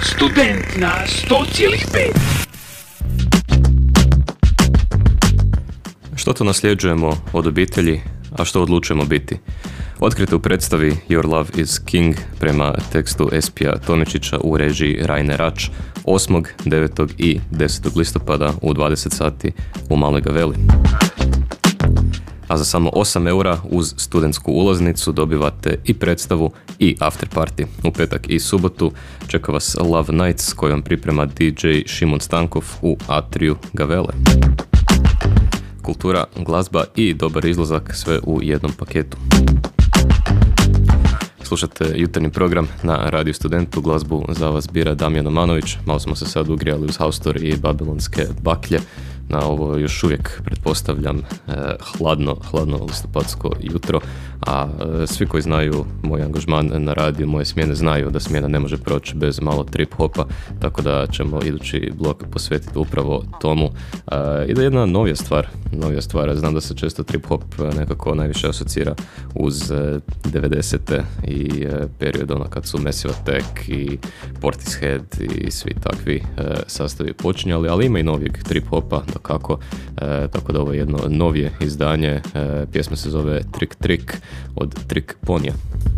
Student na 100,5. Što to nasljeđujemo od obitelji, a što odlučujemo biti? Otkrite u predstavi Your Love is King prema tekstu Espija Tomičića u režiji Rajne Rač 8., 9. i 10. listopada u 20 sati u Maloj Gaveli. A za samo 8 eura uz studentsku ulaznicu dobivate i predstavu i after party. U petak i subotu čeka vas Love Nights s kojom priprema DJ Šimon Stankov u Atriju Gavele. Kultura, glazba i dobar izlazak, sve u jednom paketu. Slušate jutarnji program na Radio Studentu, glazbu za vas bira Damjan Omanović. Malo smo se sad ugrijali uz Haustor i Babilonske baklje na ovo još uvijek, pretpostavljam, hladno listopadsko jutro, a svi koji znaju moj angažman na radiju, moje smjene, znaju da smjena ne može proći bez malo trip-hopa, tako da ćemo idući blok posvetiti upravo tomu. I da jedna novija stvar, znam da se često trip-hop nekako najviše asocira uz 90-te i period ono kad su Massive Attack i Portishead i svi takvi sastavi počinjali, ali ima i novijeg trip-hopa, dakako, tako da ovo je jedno novije izdanje, pjesma se zove Trick Trick od Trick Ponija.